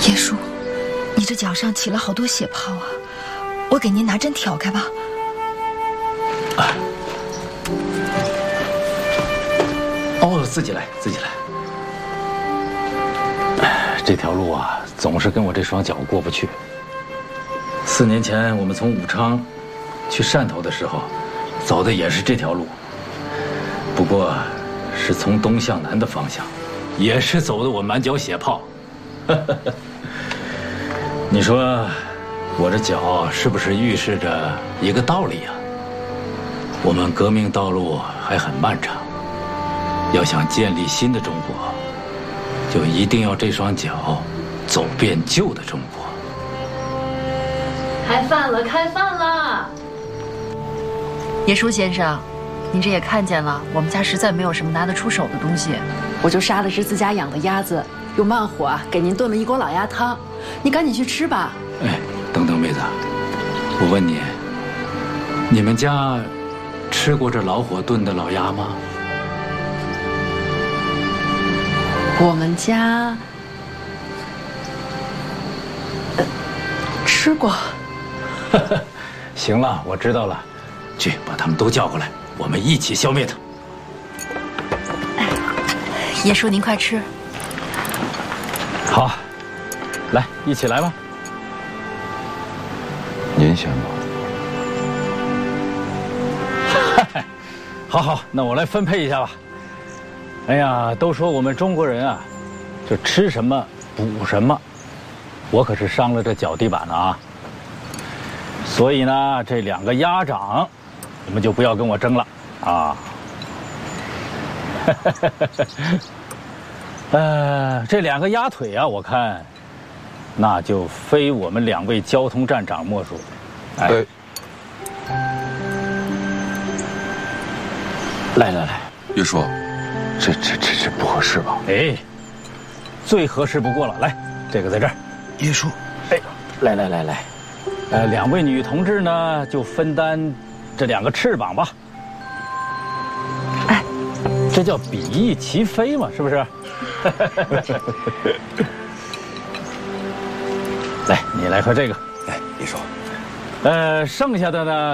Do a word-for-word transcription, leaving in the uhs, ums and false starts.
叶叔，你这脚上起了好多血泡啊，我给您拿针挑开吧。 啊。哦，自己来，自己来。这条路啊，总是跟我这双脚过不去。四年前我们从武昌去汕头的时候，走的也是这条路，不过是从东向南的方向，也是走的我满脚血泡。你说我这脚是不是预示着一个道理啊？我们革命道路还很漫长，要想建立新的中国，就一定要这双脚走遍旧的中国。 开饭了，开饭了！ 叶舒先生，您这也看见了，我们家实在没有什么拿得出手的东西，我就杀了只自家养的鸭子，用慢火啊给您炖了一锅老鸭汤，你赶紧去吃吧。 哎，等等，妹子，我问你，你们家吃过这老火炖的老鸭吗？ 我们家，呃，吃过。 行了，我知道了，去把他们都叫过来，我们一起消灭他。 叶叔，您快吃。 好，来，一起来吧。 您先吧。 好好，那我来分配一下吧。哎呀，都说我们中国人啊，就吃什么补什么，我可是伤了这脚底板了啊。所以呢，这两个鸭掌，你们就不要跟我争了啊。呃，这两个鸭腿啊，我看，那就非我们两位交通站长莫属。哎， 对。 来来来， 叶叔，这这这这不合适吧？ 哎，最合适不过了。来，这个在这儿。 叶叔， 哎，来来来来，呃，两位女同志呢，就分担这两个翅膀吧。 哎， 这叫比翼齐飞嘛，是不是？来，你来喝这个。 来，叶叔。 呃，剩下的呢？